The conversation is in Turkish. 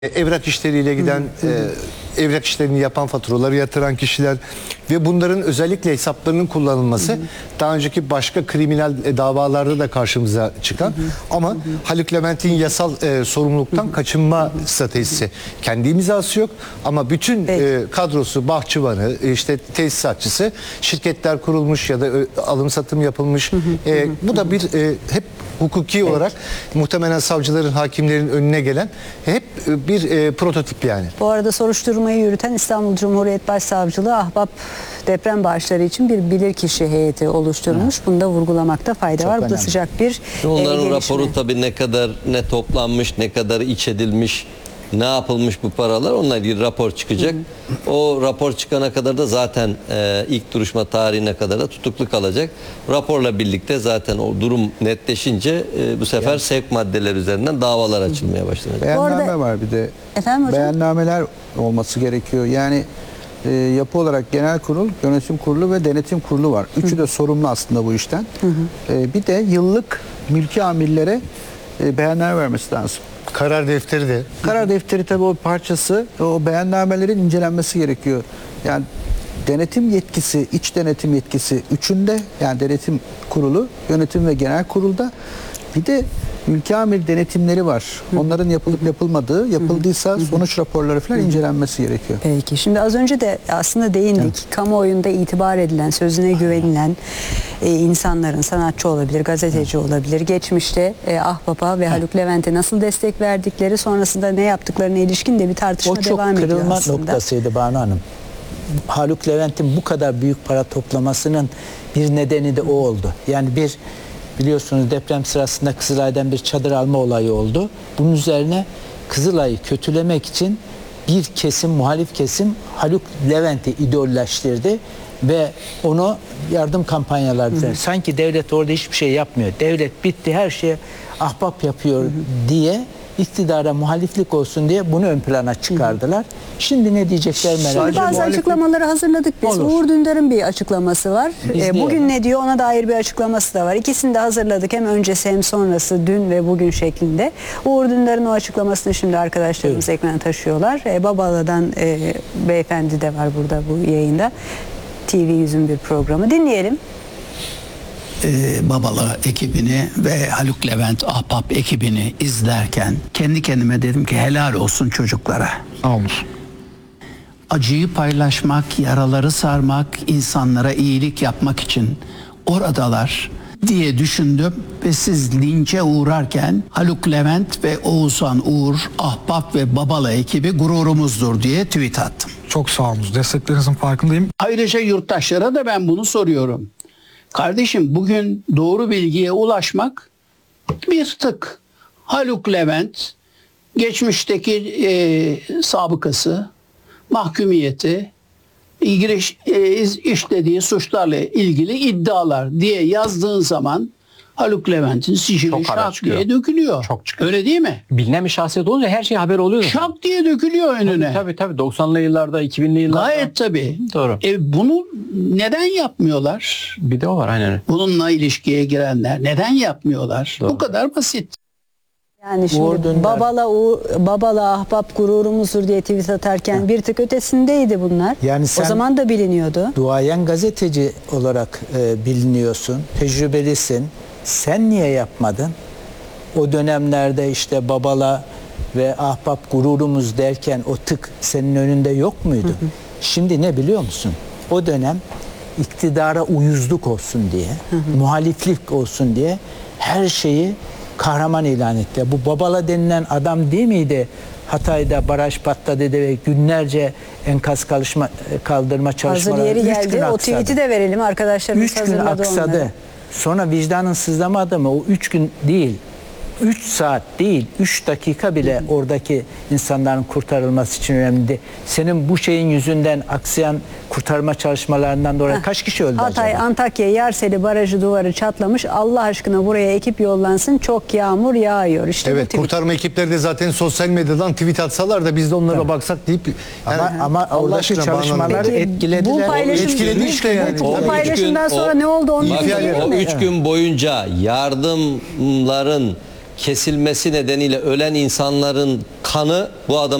Evrak işleriyle giden, evrak işlerini yapan, faturaları yatıran kişiler ve bunların özellikle hesaplarının kullanılması daha önceki başka kriminal davalarda da karşımıza çıkan ama Haluk Levent'in yasal sorumluluktan kaçınma stratejisi. Kendi imzası yok ama bütün kadrosu, bahçıvanı, işte tesisatçısı, şirketler kurulmuş ya da alım satım yapılmış. Bu da bir hep hukuki olarak muhtemelen savcıların, hakimlerin önüne gelen hep bir prototip yani. Bu arada soruşturmayı yürüten İstanbul Cumhuriyet Başsavcılığı Ahbap deprem bağışları için bir bilirkişi heyeti oluşturmuş. Bunu da vurgulamakta fayda var. Bu da sıcak bir onların gelişme. raporu tabii ne toplanmış, ne kadar iç edilmiş, ne yapılmış bu paralar, onunla ilgili rapor çıkacak. O rapor çıkana kadar da zaten ilk duruşma tarihine kadar da tutuklu kalacak. Raporla birlikte zaten o durum netleşince bu sefer sevk maddeler üzerinden davalar açılmaya başlanacak. Beyanname var bir de. Efendim hocam? Beyannameler olması gerekiyor. Yani yapı olarak genel kurul, yönetim kurulu ve denetim kurulu var. Üçü de sorumlu aslında bu işten. Bir de yıllık mülki amirlere beyanname vermesi lazım. Karar defteri de. Karar defteri tabii o parçası, o beyannamelerin incelenmesi gerekiyor. Yani denetim yetkisi, iç denetim yetkisi üçünde, yani denetim kurulu, yönetim ve genel kurulda. Bir de mülki amir denetimleri var. Onların yapılıp yapılmadığı, yapıldıysa sonuç raporları falan incelenmesi gerekiyor. Peki. Şimdi az önce de aslında değindik. Evet. Kamuoyunda itibar edilen, sözüne güvenilen insanların, sanatçı olabilir, gazeteci olabilir, geçmişte Ahbap'a ve Haluk Levent'e nasıl destek verdikleri, sonrasında ne yaptıklarına ilişkin de bir tartışma devam ediyor aslında. O çok kırılma noktasıydı Banu Hanım. Haluk Levent'in bu kadar büyük para toplamasının bir nedeni de o oldu. Yani biliyorsunuz deprem sırasında Kızılay'dan bir çadır alma olayı oldu. Bunun üzerine Kızılay'ı kötülemek için bir kesim, muhalif kesim Haluk Levent'i idolleştirdi ve onu yardım kampanyaları sanki devlet orada hiçbir şey yapmıyor. Devlet bitti, her şeye Ahbap yapıyor diye, iktidara muhaliflik olsun diye bunu ön plana çıkardılar. Şimdi ne diyecekler merak ediyorum. Şimdi bazı açıklamaları hazırladık biz. Olur. Uğur Dündar'ın bir açıklaması var. Bugün ne diyor, ona dair bir açıklaması da var. İkisini de hazırladık. Hem öncesi hem sonrası, dün ve bugün şeklinde. Uğur Dündar'ın o açıklamasını şimdi arkadaşlarımız ekrana taşıyorlar. Babala'dan beyefendi de var burada bu yayında. TV100'ün bir programı. Dinleyelim. Babala ekibini ve Haluk Levent Ahbap ekibini izlerken kendi kendime dedim ki helal olsun çocuklara. Olmuş. Acıyı paylaşmak, yaraları sarmak, insanlara iyilik yapmak için oradalar diye düşündüm ve siz linçe uğrarken Haluk Levent ve Oğuzhan Uğur, Ahbap ve Babala ekibi gururumuzdur diye tweet attım. Çok sağ olun. Desteklerinizin farkındayım. Ayrıca yurttaşlara da ben bunu soruyorum. Kardeşim, bugün doğru bilgiye ulaşmak bir tık. Haluk Levent geçmişteki sabıkası, mahkumiyeti, işlediği suçlarla ilgili iddialar diye yazdığın zaman Haluk Levent'in sicili şak diye dökülüyor. Çok çıkıyor. Öyle değil mi? Bilinen bir şahsiyet olunca her şey haber oluyor. Şak diye dökülüyor önüne. Tabii 90'lı yıllarda, 2000'li yıllarda. Gayet tabii. Doğru. Bunu neden yapmıyorlar? Bir de o var aynen. Bununla ilişkiye girenler neden yapmıyorlar? Doğru. Bu kadar basit. Yani şimdi Babala Ahbap gururumuzdur diye tweet atarken bir tık ötesindeydi bunlar. Yani o zaman da biliniyordu. Duayen gazeteci olarak biliniyorsun, tecrübelisin. Sen niye yapmadın? O dönemlerde işte Babala ve Ahbap gururumuz derken o tık senin önünde yok muydu? Şimdi ne biliyor musun? O dönem iktidara uyuzluk olsun diye, muhaliflik olsun diye her şeyi kahraman ilan etti. Bu Babala denilen adam değil miydi? Hatay'da baraj patladı ve günlerce enkaz kaldırma çalışmaları. Hazır yeri geldi. O tweet'i de verelim arkadaşlarımız 3 gün aksadı. onları. Sonra vicdanın sızlamadı mı? O 3 gün değil. 3 saat değil, 3 dakika bile oradaki insanların kurtarılması için önemli. Senin bu şeyin yüzünden aksayan kurtarma çalışmalarından dolayı kaç kişi öldü Hatay, acaba? Antakya, Yerseli barajı duvarı çatlamış. Allah aşkına buraya ekip yollansın. Çok yağmur yağıyor. İşte Evet, kurtarma ekipleri de zaten sosyal medyadan tweet atsalar da biz de onlara baksak deyip Ama oradaki çalışmalar etkilediler. Bu paylaşım, etkiledi işte yani. Bu paylaşımdan sonra ne oldu onu o bilmiyorum. 3 gün boyunca yardımların kesilmesi nedeniyle ölen insanların kanı bu adam